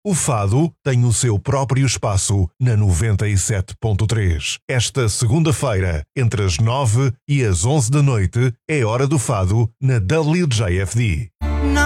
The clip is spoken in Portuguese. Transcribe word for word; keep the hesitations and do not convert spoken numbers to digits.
O fado tem o seu próprio espaço na noventa e sete ponto três. Esta segunda-feira, entre as nove e as onze da noite, é hora do fado na W J F D.